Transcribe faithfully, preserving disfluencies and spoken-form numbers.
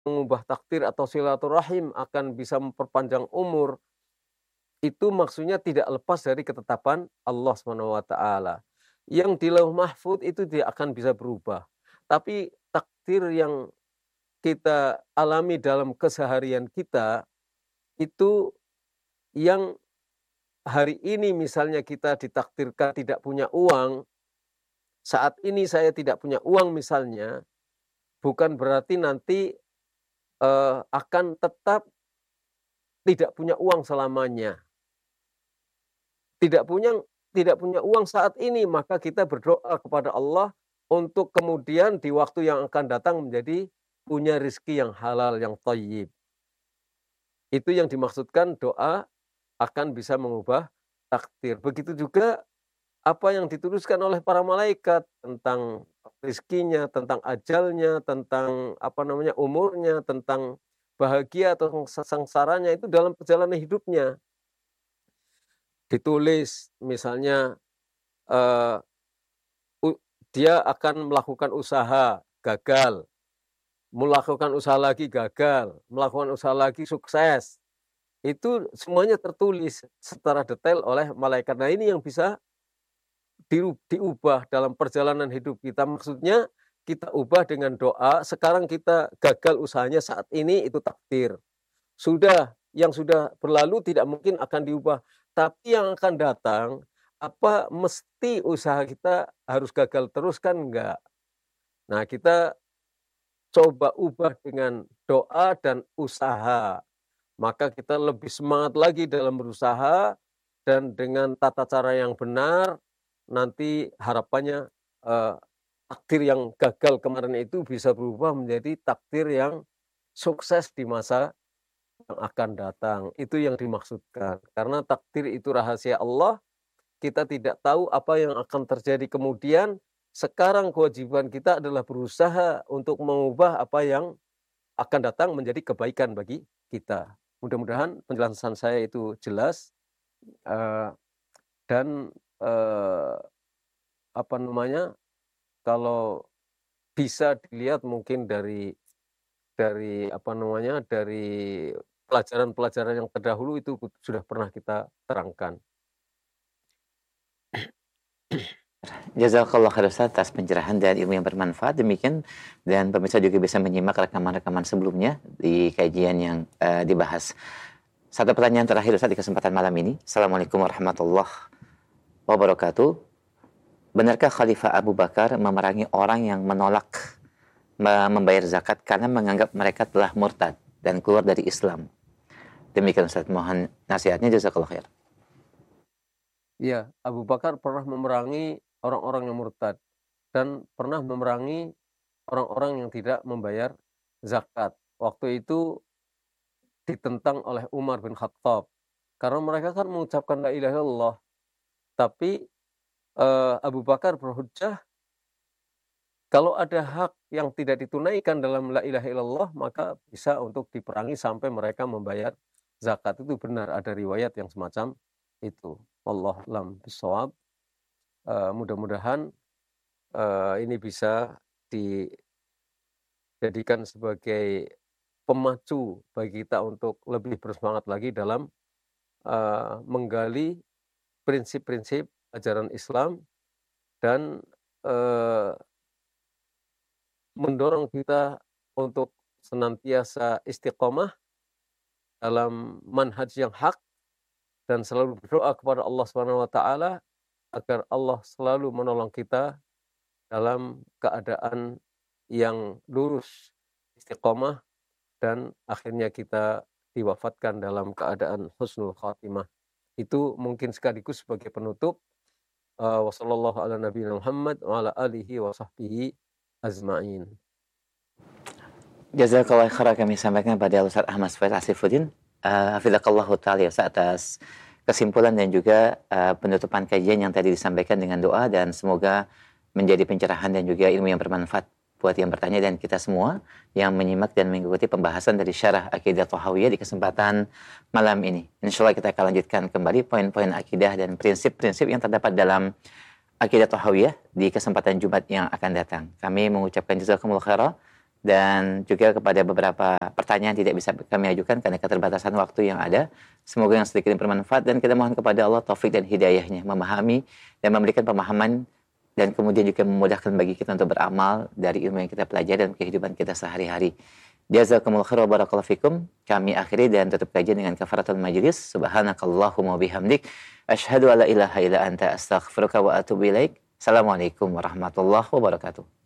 mengubah takdir atau silaturahim akan bisa memperpanjang umur, itu maksudnya tidak lepas dari ketetapan Allah Subhanahu wa taala. Yang di Lauh Mahfuz itu tidak akan bisa berubah. Tapi takdir yang kita alami dalam keseharian kita, itu yang hari ini misalnya kita ditakdirkan tidak punya uang, saat ini saya tidak punya uang misalnya, bukan berarti nanti, eee, akan tetap tidak punya uang selamanya. Tidak punya tidak punya uang saat ini, maka kita berdoa kepada Allah untuk kemudian di waktu yang akan datang menjadi punya rezeki yang halal, yang thayyib. Itu yang dimaksudkan doa akan bisa mengubah takdir. Begitu juga apa yang dituliskan oleh para malaikat tentang rezekinya, tentang ajalnya, tentang apa namanya, umurnya, tentang bahagia atau se sengsaranya itu dalam perjalanan hidupnya. Ditulis misalnya, eee, u dia akan melakukan usaha, gagal, melakukan usaha lagi gagal, melakukan usaha lagi sukses. Itu semuanya tertulis secara detail oleh malaikat. Nah, ini yang bisa diu diubah dalam perjalanan hidup kita. Maksudnya kita ubah dengan doa, sekarang kita gagal usahanya saat ini itu takdir. Sudah, yang sudah berlalu tidak mungkin akan diubah, tapi yang akan datang, apa mesti usaha kita harus gagal terus, kan enggak. Nah, kita coba ubah dengan doa dan usaha, maka kita lebih semangat lagi dalam berusaha dan dengan tata cara yang benar, nanti harapannya, eee, takdir yang gagal kemarin itu bisa berubah menjadi takdir yang sukses di masa yang akan datang. Itu yang dimaksudkan. Karena takdir itu rahasia Allah, kita tidak tahu apa yang akan terjadi kemudian. Sekarang kewajiban kita adalah berusaha untuk mengubah apa yang akan datang menjadi kebaikan bagi kita. Mudah-mudahan penjelasan saya itu jelas, eee, dan, eee, apa namanya, kalau bisa dilihat mungkin dari dari apa namanya, dari pelajaran-pelajaran yang terdahulu itu sudah pernah kita terangkan. Jazakallah khair Ustaz atas pencerahan dan ilmu yang bermanfaat. Demikian, dan pemirsa juga bisa menyimak rekaman-rekaman sebelumnya di kajian yang uh, dibahas. Satu pertanyaan terakhir Ustaz di kesempatan malam ini. Assalamualaikum warahmatullahi wabarakatuh. Benarkah Khalifah Abu Bakar memerangi orang yang menolak membayar zakat karena menganggap mereka telah murtad dan keluar dari Islam? Demikian Ustaz, mohon nasihatnya, jazakallah khair. Iya, Abu Bakar pernah memerangi orang-orang yang murtad dan pernah memerangi orang-orang yang tidak membayar zakat. Waktu itu ditentang oleh Umar bin Khattab karena mereka kan mengucapkan la ilaha illallah, tapi uh, Abu Bakar berhujjah kalau ada hak yang tidak ditunaikan dalam la ilaha illallah maka bisa untuk diperangi sampai mereka membayar zakat. Itu benar, ada riwayat yang semacam itu. Wallahu a'lam bishawab. Uh, mudah-mudahan uh, ini bisa dijadikan sebagai pemacu bagi kita untuk lebih bersemangat lagi dalam uh, menggali prinsip-prinsip ajaran Islam dan uh, mendorong kita untuk senantiasa istiqomah dalam manhaj yang hak dan selalu berdoa kepada Allah Subhanahu wa taala agar Allah selalu menolong kita dalam keadaan yang lurus, istiqomah, dan akhirnya kita diwafatkan dalam keadaan husnul khatimah. Itu mungkin sekaligus sebagai penutup. Uh, wa sallallahu ala nabiyina Muhammad wa ala alihi wa sahbihi azma'in. Jazakallah khairan kami sampaikan pada Ustaz Ahmad Sufyan Asifuddin. Uh, Hafizakallahu ta'ala atas kesimpulan dan juga uh, penutupan kajian yang tadi disampaikan dengan doa, dan semoga menjadi pencerahan dan juga ilmu yang bermanfaat buat yang bertanya dan kita semua yang menyimak dan mengikuti pembahasan dari Syarah Aqidah Thahawiyah di kesempatan malam ini. Insyaallah kita akan lanjutkan kembali poin-poin akidah dan prinsip-prinsip yang terdapat dalam Aqidah Thahawiyah di kesempatan Jumat yang akan datang. Kami mengucapkan jazakumullah khairan dan juga kepada beberapa pertanyaan tidak bisa kami ajukan karena keterbatasan waktu yang ada. Semoga yang sedikit ini bermanfaat dan kita mohon kepada Allah taufik dan hidayahnya memahami dan memberikan pemahaman dan kemudian juga memudahkan bagi kita untuk beramal dari ilmu yang kita pelajari dalam kehidupan kita sehari-hari. Jazakumullahu khairan wa barakallahu fikum. Kami akhiri dan tutup kajian dengan kafaratul majlis. Subhanakallahumma bihamdik asyhadu alla ilaha illa anta astaghfiruka wa atubu ilaik. Assalamualaikum warahmatullahi wabarakatuh.